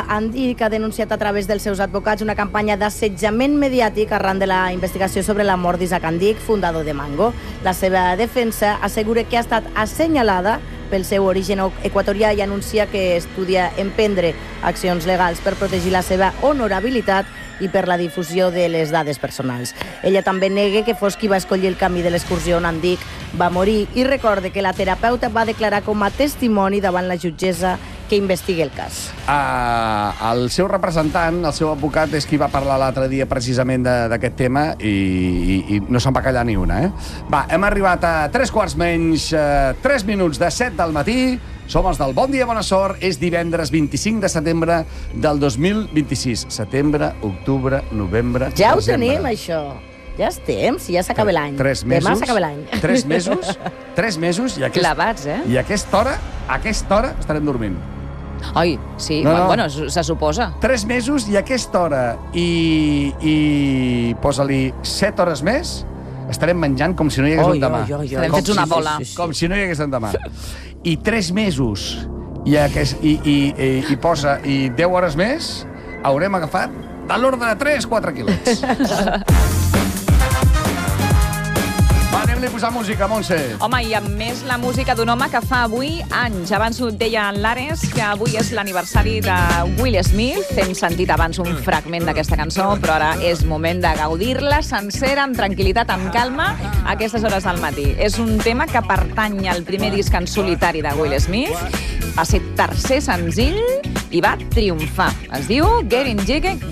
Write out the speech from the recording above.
Andic ha denunciat a través dels seus advocats una campanya d'assetjament mediàtic arran de la investigació sobre la mort d'Isaac Andic, fundador de Mango. La seva defensa assegura que ha estat assenyalada pel seu origen equatorià i anuncia que estudia emprendre accions legals per protegir la seva honorabilitat i per la difusió de les dades personals. Ella també nega que fos qui va escollir el camí de l'excursió on Andic va morir i recorda que la terapeuta va declarar com a testimoni davant la jutgessa que investigui el cas. El seu representant, el seu advocat, és qui va parlar l'altre dia precisament d'aquest tema i no se'n va callar ni una. Va, hem arribat a 3 minuts de 7 del matí. Som els del Bon Dia, Bona Sort. És divendres 25 de setembre del 2026. Setembre, octubre, novembre, ja ho desembre. tenim, això. Ja estem, si ja s'acaba l'any. 3 mesos. Demà s'acaba l'any. 3 mesos. 3 mesos i clavats, I a aquesta hora estarem dormint. Ai, sí, bueno, se suposa. 3 mesos i a aquesta hora i posa-li 7 hores més, estarem menjant com si no hi hagués un demà. Estarem fets una bola. Com si no hi hagués un demà. I 3 mesos i posa 10 hores més, haurem agafat de l'ordre de 3-4 quilets. Va, anem-li a posar música, Montse. Home, i amb més la música d'un home que fa avui anys. Abans ho deia en l'Ares, que avui és l'aniversari de Will Smith. Hem sentit abans un fragment d'aquesta cançó, però ara és moment de gaudir-la sencera, amb tranquil·litat, amb calma, a aquestes hores del matí. És un tema que pertany al primer disc en solitari de Will Smith. Va ser tercer senzill i va triomfar. Es diu Getting Jiggy